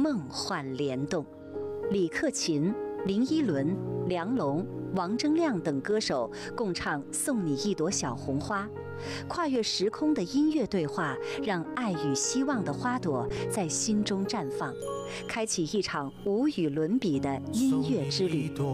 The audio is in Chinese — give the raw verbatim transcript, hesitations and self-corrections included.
梦幻联动。李克勤、林依轮、梁龙、王铮亮等歌手共唱《送你一朵小红花》，跨越时空的音乐对话，让爱与希望的花朵在心中绽放，开启一场无与伦比的音乐之旅。